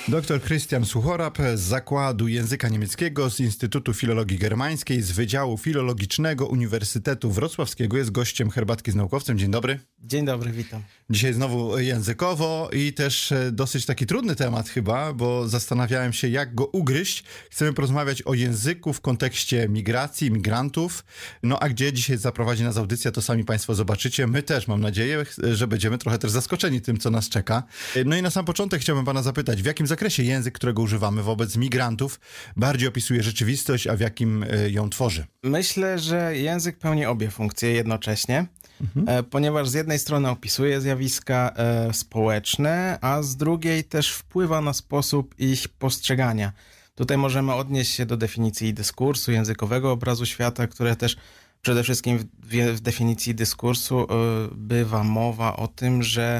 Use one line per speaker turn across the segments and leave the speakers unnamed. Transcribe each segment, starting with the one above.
Dr Krystian Suchorab z Zakładu Języka Niemieckiego z Instytutu Filologii Germańskiej z Wydziału Filologicznego Uniwersytetu Wrocławskiego jest gościem Herbatki z Naukowcem. Dzień dobry.
Dzień dobry, witam.
Dzisiaj znowu językowo i też dosyć taki trudny temat chyba, bo zastanawiałem się, jak go ugryźć. Chcemy porozmawiać o języku w kontekście migracji, migrantów. No a gdzie dzisiaj zaprowadzi nas audycja, to sami Państwo zobaczycie. My też, mam nadzieję, że będziemy trochę też zaskoczeni tym, co nas czeka. No i na sam początek chciałbym Pana zapytać, w jakim zakresie język, którego używamy wobec migrantów, bardziej opisuje rzeczywistość, a w jakim ją tworzy?
Myślę, że język pełni obie funkcje jednocześnie, ponieważ z jednej strony opisuje zjawiska społeczne, a z drugiej też wpływa na sposób ich postrzegania. Tutaj możemy odnieść się do definicji dyskursu, językowego obrazu świata, które też przede wszystkim w definicji dyskursu bywa mowa o tym, że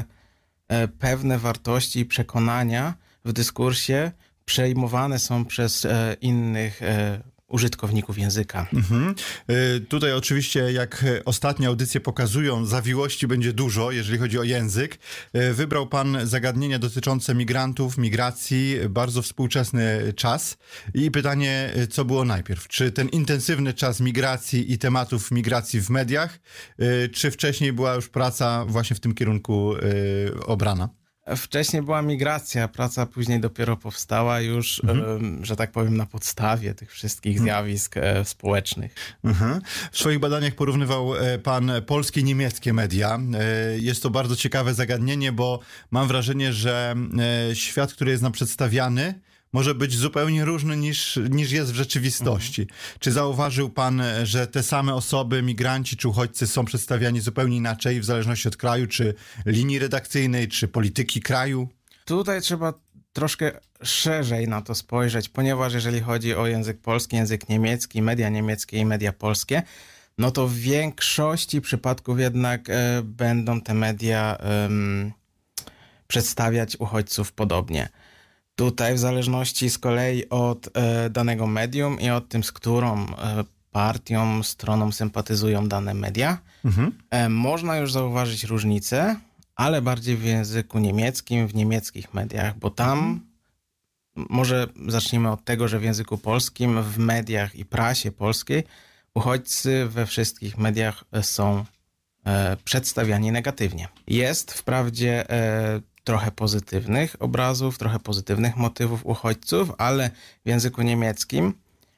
pewne wartości i przekonania w dyskursie przejmowane są przez innych użytkowników języka.
Tutaj oczywiście, jak ostatnie audycje pokazują, zawiłości będzie dużo, jeżeli chodzi o język. Wybrał Pan zagadnienia dotyczące migrantów, migracji, bardzo współczesny czas. I pytanie, co było najpierw? Czy ten intensywny czas migracji i tematów migracji w mediach, czy wcześniej była już praca właśnie w tym kierunku obrana?
Wcześniej była migracja, praca później dopiero powstała już, że tak powiem, na podstawie tych wszystkich zjawisk społecznych.
W swoich badaniach porównywał Pan polskie i niemieckie media. Jest to bardzo ciekawe zagadnienie, bo mam wrażenie, że świat, który jest nam przedstawiany, może być zupełnie różny niż jest w rzeczywistości. Czy zauważył Pan, że te same osoby, migranci czy uchodźcy są przedstawiani zupełnie inaczej w zależności od kraju, czy linii redakcyjnej, czy polityki kraju?
Tutaj trzeba troszkę szerzej na to spojrzeć, ponieważ jeżeli chodzi o język polski, język niemiecki, media niemieckie i media polskie, no to w większości przypadków jednak będą te media przedstawiać uchodźców podobnie. Tutaj w zależności z kolei od danego medium i od tym, z którą partią, stroną sympatyzują dane media, można już zauważyć różnice, ale bardziej w języku niemieckim, w niemieckich mediach, bo tam może zacznijmy od tego, że w języku polskim, w mediach i prasie polskiej uchodźcy we wszystkich mediach są przedstawiani negatywnie. Jest wprawdzie trochę pozytywnych obrazów, trochę pozytywnych motywów uchodźców, ale w języku niemieckim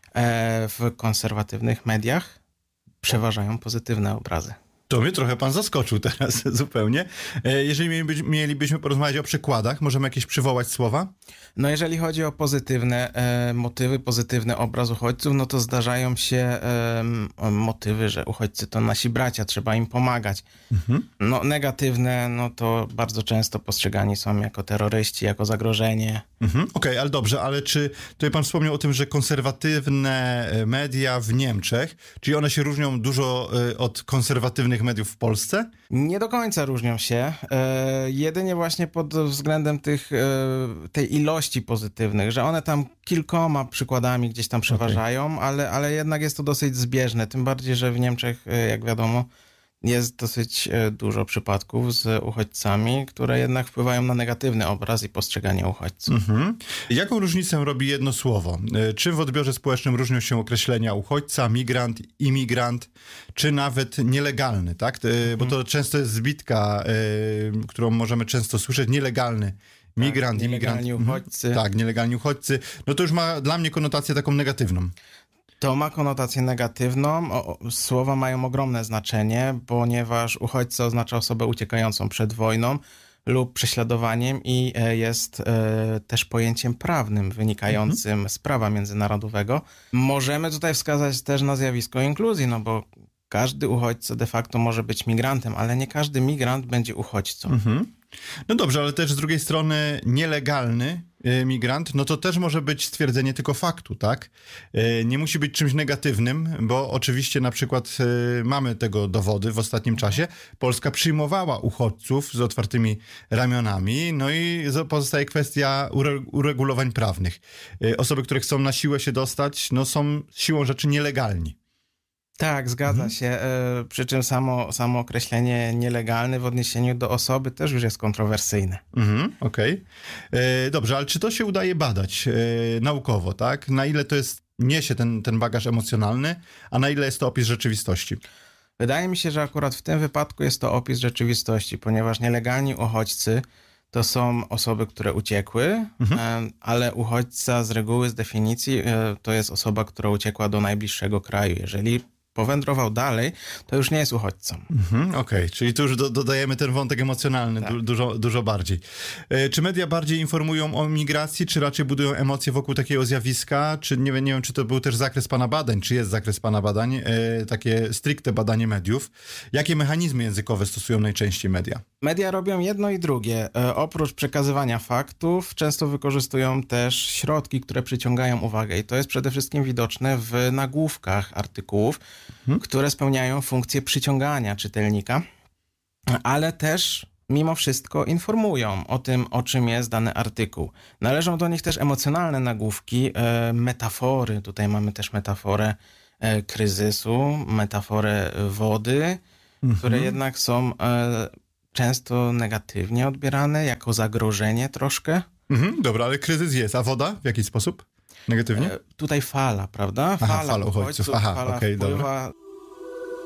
w konserwatywnych mediach przeważają pozytywne obrazy.
To mnie trochę Pan zaskoczył teraz zupełnie. Jeżeli mielibyśmy porozmawiać o przykładach, możemy jakieś przywołać słowa?
No jeżeli chodzi o pozytywne motywy, pozytywny obraz uchodźców, no to zdarzają się motywy, że uchodźcy to nasi bracia, trzeba im pomagać. No negatywne, no to bardzo często postrzegani są jako terroryści, jako zagrożenie.
Okej, ale dobrze, ale czy tutaj Pan wspomniał o tym, że konserwatywne media w Niemczech, czyli one się różnią dużo od konserwatywnych mediów w Polsce?
Nie do końca różnią się, jedynie właśnie pod względem tej ilości pozytywnych, że one tam kilkoma przykładami gdzieś tam przeważają, ale jednak jest to dosyć zbieżne, tym bardziej, że w Niemczech, jak wiadomo, jest dosyć dużo przypadków z uchodźcami, które jednak wpływają na negatywny obraz i postrzeganie uchodźców.
Jaką różnicę robi jedno słowo? Czy w odbiorze społecznym różnią się określenia uchodźca, migrant, imigrant, czy nawet nielegalny, tak? Bo to często jest zbitka, którą możemy często słyszeć, nielegalny migrant, imigrant.
Nielegalni uchodźcy.
Tak, nielegalni uchodźcy. No to już ma dla mnie konotację taką negatywną.
To ma konotację negatywną. Słowa mają ogromne znaczenie, ponieważ uchodźca oznacza osobę uciekającą przed wojną lub prześladowaniem i jest też pojęciem prawnym wynikającym z prawa międzynarodowego. Możemy tutaj wskazać też na zjawisko inkluzji, no bo każdy uchodźca de facto może być migrantem, ale nie każdy migrant będzie uchodźcą.
No dobrze, ale też z drugiej strony nielegalny migrant, no to też może być stwierdzenie tylko faktu, tak? Nie musi być czymś negatywnym, bo oczywiście na przykład mamy tego dowody w ostatnim czasie. Polska przyjmowała uchodźców z otwartymi ramionami, no i pozostaje kwestia uregulowań prawnych. Osoby, które chcą na siłę się dostać, no są siłą rzeczy nielegalni.
Tak, zgadza się. Przy czym samo określenie nielegalny w odniesieniu do osoby też już jest kontrowersyjne.
Okej. Dobrze, ale czy to się udaje badać naukowo, tak? Na ile to niesie ten bagaż emocjonalny, a na ile jest to opis rzeczywistości?
Wydaje mi się, że akurat w tym wypadku jest to opis rzeczywistości, ponieważ nielegalni uchodźcy to są osoby, które uciekły, ale uchodźca z reguły, z definicji to jest osoba, która uciekła do najbliższego kraju. Jeżeli powędrował dalej, to już nie jest uchodźcą.
Okej, czyli tu już dodajemy ten wątek emocjonalny
Tak.
dużo bardziej. Czy media bardziej informują o migracji, czy raczej budują emocje wokół takiego zjawiska? Czy nie wiem, czy to był też zakres pana badań, czy jest zakres pana badań, takie stricte badanie mediów. Jakie mechanizmy językowe stosują najczęściej media?
Media robią jedno i drugie. Oprócz przekazywania faktów, często wykorzystują też środki, które przyciągają uwagę. I to jest przede wszystkim widoczne w nagłówkach artykułów, które spełniają funkcję przyciągania czytelnika, ale też mimo wszystko informują o tym, o czym jest dany artykuł. Należą do nich też emocjonalne nagłówki, metafory. Tutaj mamy też metaforę kryzysu, metaforę wody, które jednak są często negatywnie odbierane, jako zagrożenie troszkę.
Dobra, ale kryzys jest, a woda w jaki sposób? Negatywnie?
Tutaj fala, prawda?
Fala uchodźców.
Fala
okej,
wpływa.
dobra.